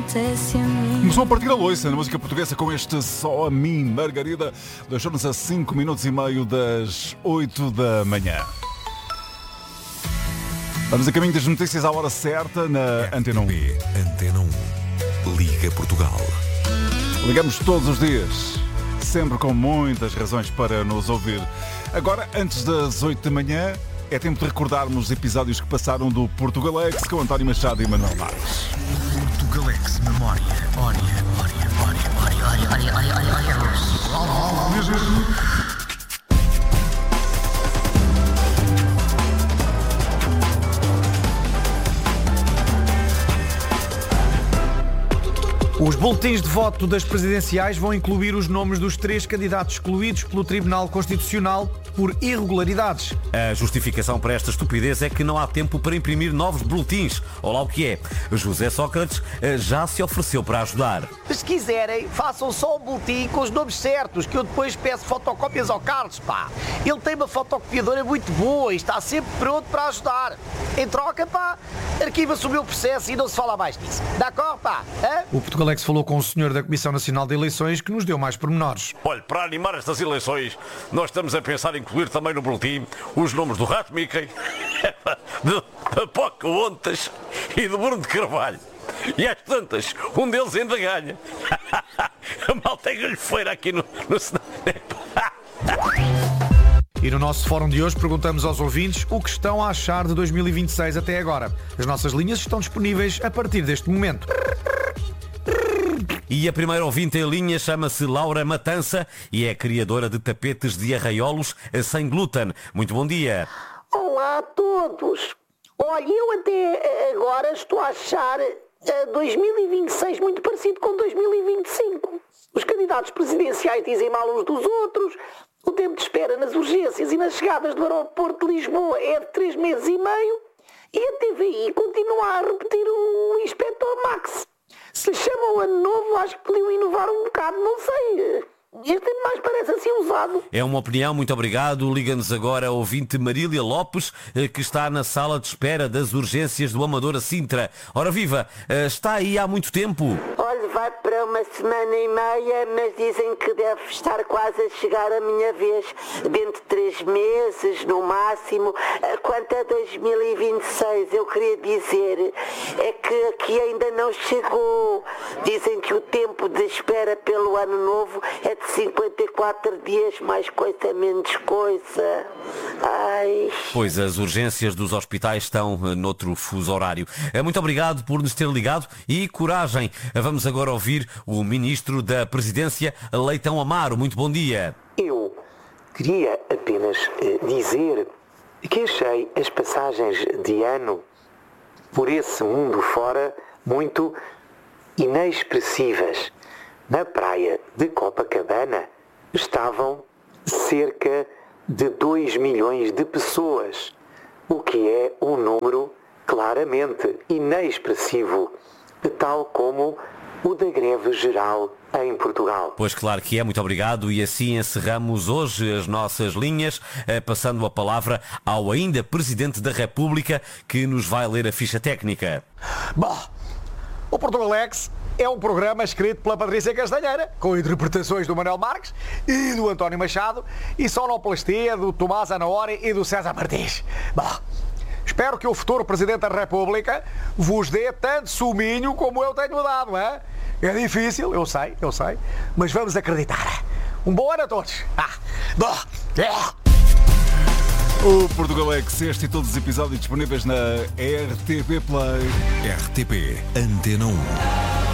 acontece a mim. Começou a partir a loiça na música portuguesa com este Só a Mim, Margarida. Deixou-nos a 5 minutos e meio das 8 da manhã. Vamos a caminho das notícias à hora certa na Antena 1. Antena 1. Liga Portugal. Ligamos todos os dias, sempre com muitas razões para nos ouvir. Agora, antes das 8 da manhã, é tempo de recordarmos episódios que passaram do Portugalex com António Machado e Manuel Marques. Portugalex Memória. Os boletins de voto das presidenciais vão incluir os nomes dos 3 candidatos excluídos pelo Tribunal Constitucional por irregularidades. A justificação para esta estupidez é que não há tempo para imprimir novos boletins. Olá, o que é? José Sócrates já se ofereceu para ajudar. Se quiserem, façam só um boletim com os nomes certos, que eu depois peço fotocópias ao Carlos, pá. Ele tem uma fotocopiadora muito boa e está sempre pronto para ajudar. Em troca, pá, arquiva-se o meu processo e não se fala mais disso. D'accord, pá? Hã? O Portugalex falou com o senhor da Comissão Nacional de Eleições, que nos deu mais pormenores. Olha, para animar estas eleições, nós estamos a pensar em incluir também no boletim os nomes do Rato Mickey, da Pocahontas e do Bruno de Carvalho. E às tantas, um deles ainda ganha. A malta é galhofeira aqui no E no nosso fórum de hoje perguntamos aos ouvintes o que estão a achar de 2026 até agora. As nossas linhas estão disponíveis a partir deste momento. E a primeira ouvinte em linha chama-se Laura Matança e é criadora de tapetes de arraiolos sem glúten. Muito bom dia. Olá a todos. Olha, eu até agora estou a achar 2026 muito parecido com 2025. Os candidatos presidenciais dizem mal uns dos outros. O tempo de espera nas urgências e nas chegadas do aeroporto de Lisboa é de 3 meses e meio. E a TVI continua a repetir o Inspector Max. Se lhe chama o ano novo, acho que podiam inovar um bocado, não sei. Este tempo mais parece assim usado. É uma opinião, muito obrigado. Liga-nos agora a ouvinte Marília Lopes, que está na sala de espera das urgências do Amadora Sintra. Ora viva, está aí há muito tempo? Olha, vai para uma semana e meia, mas dizem que deve estar quase a chegar a minha vez. Dentro de 3 meses, no máximo. Quanto a 2026, eu queria dizer é que aqui ainda não chegou. Dizem que o tempo de espera pelo ano novo é de 54 dias, mais coisa, menos coisa. Ai. Pois, as urgências dos hospitais estão noutro fuso horário. Muito obrigado por nos ter ligado e coragem. Vamos agora ouvir o Ministro da Presidência, Leitão Amaro. Muito bom dia. Eu queria apenas dizer que achei as passagens de ano por esse mundo fora muito inexpressivas. Na praia de Copacabana estavam cerca de 2 milhões de pessoas, o que é um número claramente inexpressivo, tal como o da greve geral em Portugal. Pois claro que é, muito obrigado. E assim encerramos hoje as nossas linhas, passando a palavra ao ainda Presidente da República, que nos vai ler a ficha técnica. Bom, o Portugalex é um programa escrito pela Patrícia Castanheira, com interpretações do Manuel Marques e do António Machado e sonoplastia do Tomás Anaori e do César Martins. Bom, espero que o futuro Presidente da República vos dê tanto suminho como eu tenho dado, hein? É difícil, eu sei, mas vamos acreditar. Um bom ano a todos. O Portugalex, este e todos os episódios disponíveis na RTP Play. RTP Antena 1.